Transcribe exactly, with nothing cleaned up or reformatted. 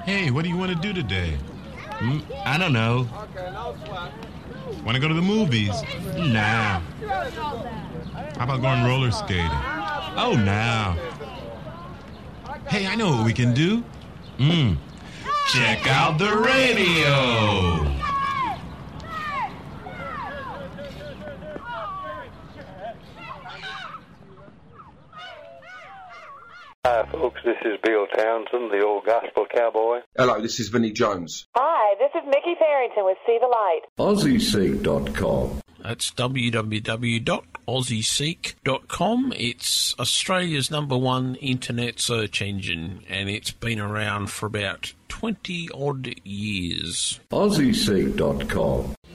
Hey, what do you want to do today? Mm, I don't know. Want to go to the movies? Nah. How about going roller skating? Oh, nah. Hey, I know what we can do. Mm. Check out the radio. Hi, folks. This is Bill Townsend, the old gospel cowboy. Hello, this is Vinnie Jones. Hi, this is Mickey Farrington with See the Light. Aussie Seek dot com. That's w w w dot aussie seek dot com. It's Australia's number one internet search engine, and it's been around for about twenty odd years. Aussie Seek dot com.